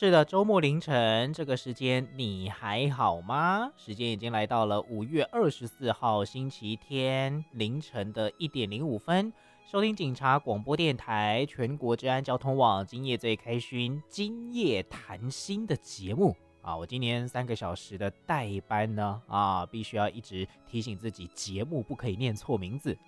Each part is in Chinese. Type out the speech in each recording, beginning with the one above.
是的，周末凌晨这个时间你还好吗？时间已经来到了5月24号星期天凌晨的1:05，收听警察广播电台全国治安交通网今夜最开勋今夜谈心的节目啊！我今年3个小时的代班呢必须要一直提醒自己节目不可以念错名字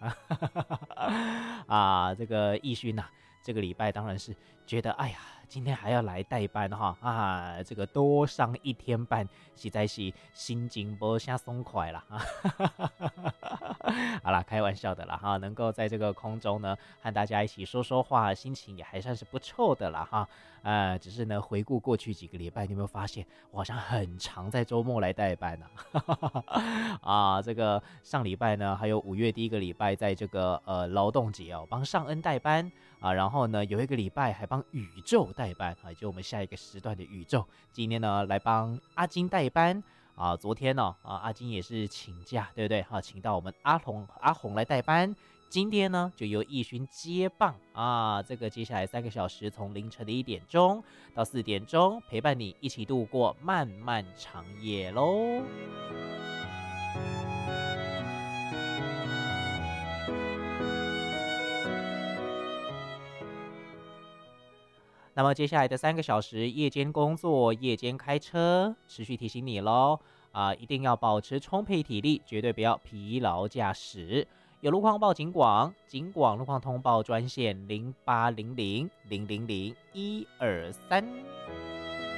这个义勋呐，这个礼拜当然是觉得哎呀，今天还要来代班这个多上1天班，实在是心情不下松快啦好啦，开玩笑的啦能够在这个空中呢和大家一起说说话，心情也还算是不错的啦只是呢回顾过去几个礼拜，你有没有发现我好像很常在周末来代班这个上礼拜呢，还有5月第1个礼拜在这个劳动节帮尚恩代班然后呢有一个礼拜还帮宇宙代班就我们下一个时段的宇宙，今天呢来帮阿金代班昨天呢阿金也是请假，对不对请到我们阿红来代班，今天呢就由义勋接棒这个接下来3个小时，从凌晨的1点钟到4点钟，陪伴你一起度过漫漫长夜喽。那么接下来的3个小时，夜间工作、夜间开车，持续提醒你咯一定要保持充沛体力，绝对不要疲劳驾驶。有路况报警广，警广路况通报专线0800000123。